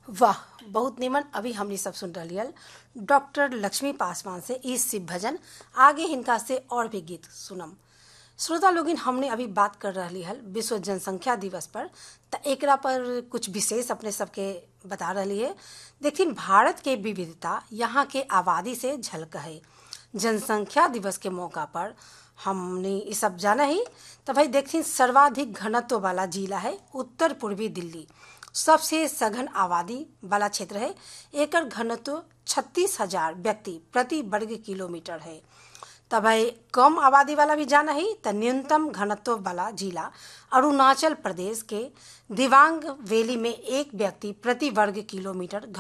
वाह, बहुत निमन। अभी हमनी सब सुन रही डॉक्टर लक्ष्मी पासवान से ई शिव भजन। आगे हिनका से और भी गीत सुनम। श्रोता लोगिन, हमने अभी बात कर रही हल विश्व जनसंख्या दिवस पर, त एकरा पर कुछ विशेष अपने सबके बता रही है। देखिन, भारत के विविधता यहाँ के आबादी से झलक है। जनसंख्या दिवस के मौका पर हमने ये सब जाना ही। तो भाई देखिन, सर्वाधिक घनत्व वाला जिला है उत्तर पूर्वी दिल्ली। सबसे सघन आबादी वाला क्षेत्र है। एकर घनत्व 36,000 व्यक्ति प्रति वर्ग किलोमीटर है। तब भाई कम आबादी वाला भी जाना ही। तो न्यूनतम घनत्व वाला जिला अरुणाचल प्रदेश के दिबांग वैली में 1 व्यक्ति प्रति वर्ग किलोमीटर